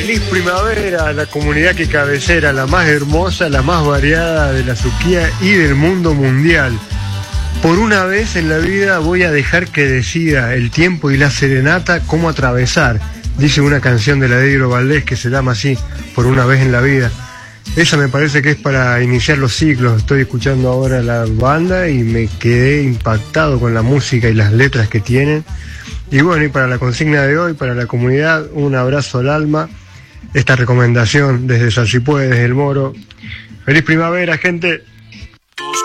Feliz primavera, la comunidad que cabecera, la más hermosa, la más variada de la Suquía y del mundo mundial. Por una vez en la vida voy a dejar que decida el tiempo y la serenata cómo atravesar, dice una canción de Ladrillo Valdés que se llama así, Por una vez en la vida. Esa me parece que es para iniciar los ciclos. Estoy escuchando ahora la banda y me quedé impactado con la música y las letras que tienen. Y bueno, y para la consigna de hoy, para la comunidad, un abrazo al alma. Esta recomendación desde Salsipuede, desde El Moro. Feliz primavera, gente.